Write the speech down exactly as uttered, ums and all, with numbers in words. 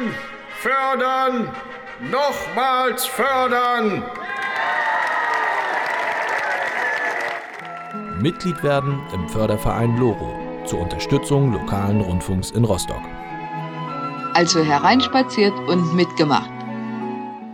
fördern, nochmals fördern. Mitglied werden im Förderverein Loro zur Unterstützung lokalen Rundfunks in Rostock. Also hereinspaziert und mitgemacht.